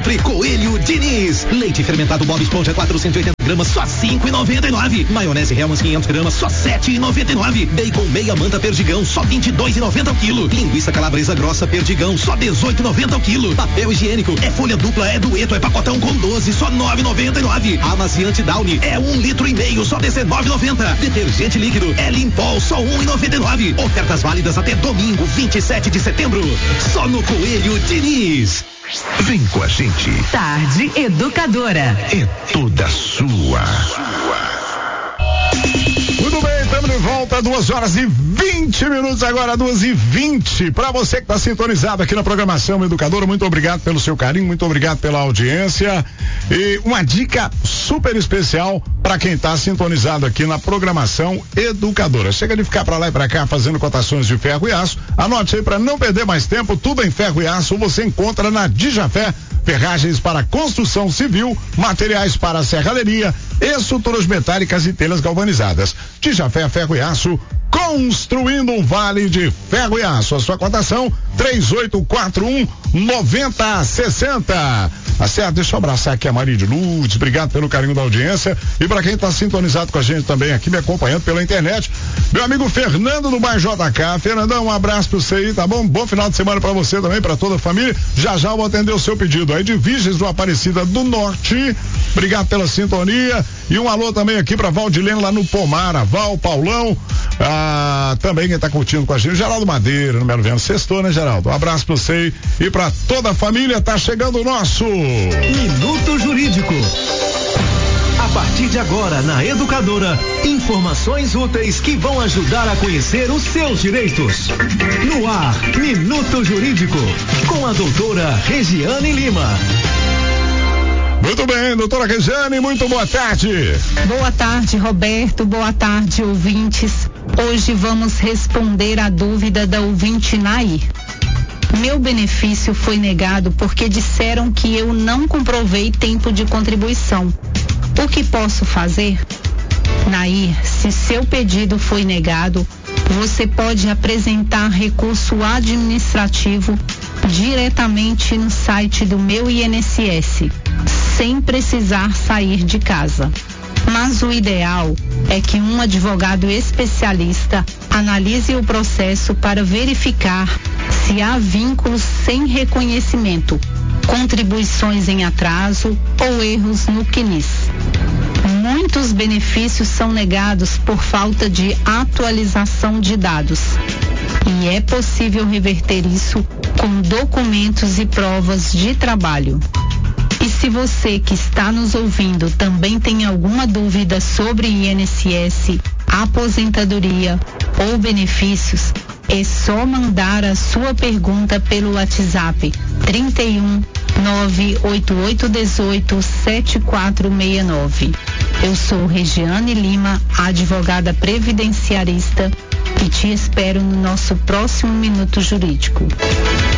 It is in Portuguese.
Sempre Coelho Diniz. Leite fermentado Bob Esponja 480 gramas, só 5,99. Maionese Hellmann's 500 gramas, só 7,99. Bacon meia manta Perdigão, só 22,90 ao quilo. Linguiça calabresa grossa Perdigão, só 18,90 ao quilo. Papel higiênico é folha dupla, é dueto, é pacotão com 12, só 9,99. Amaciante Downy é 1,5 litros, só 19,90. Detergente líquido é Limpol, só 1,99. Ofertas válidas até domingo, 27 de setembro. Só no Coelho Diniz. Vem com a gente. Tarde Educadora. É toda sua. Muito bem, estamos de volta, 2h20 agora, 2h20. Para você que está sintonizado aqui na programação Educadora, muito obrigado pelo seu carinho, muito obrigado pela audiência. E uma dica super especial para quem está sintonizado aqui na programação Educadora. Chega de ficar para lá e para cá fazendo cotações de ferro e aço. Anote aí para não perder mais tempo, tudo em ferro e aço você encontra na Dijafé. Ferragens para construção civil, materiais para serralheria, estruturas metálicas e telhas galvanizadas. Dijafé Ferro e Aço, construindo um vale de ferro e aço. A sua cotação 3841-9060. Tá certo? Deixa eu abraçar aqui a Maria de Lourdes, obrigado pelo carinho da audiência. E para quem está sintonizado com a gente também aqui, me acompanhando pela internet, meu amigo Fernando do Bairro JK. Fernandão, um abraço para você aí, tá bom? Bom final de semana para você também, para toda a família. Já eu vou atender o seu pedido aí de Virgens do Aparecida do Norte. Obrigado pela sintonia. E um alô também aqui para Valdilene lá no Pomar, Val, Paulão. Também quem tá curtindo com a gente, Geraldo Madeira, número 20. Sextou, né, Geraldo? Um abraço pra você e pra toda a família. Tá chegando o nosso Minuto Jurídico. A partir de agora, na Educadora, informações úteis que vão ajudar a conhecer os seus direitos. No ar, Minuto Jurídico, com a doutora Regiane Lima. Muito bem, doutora Regiane, muito boa tarde. Boa tarde, Roberto, boa tarde, ouvintes. Hoje vamos responder a dúvida da ouvinte Nair. Meu benefício foi negado porque disseram que eu não comprovei tempo de contribuição. O que posso fazer? Nair, se seu pedido foi negado, você pode apresentar recurso administrativo diretamente no site do Meu INSS, sem precisar sair de casa. Mas o ideal é que um advogado especialista analise o processo para verificar se há vínculos sem reconhecimento, contribuições em atraso ou erros no CNIS. Muitos benefícios são negados por falta de atualização de dados. E é possível reverter isso com documentos e provas de trabalho. E se você que está nos ouvindo também tem alguma dúvida sobre INSS, aposentadoria ou benefícios, é só mandar a sua pergunta pelo WhatsApp 31 98818 7469. Eu sou Regiane Lima, advogada previdenciarista, e te espero no nosso próximo Minuto Jurídico.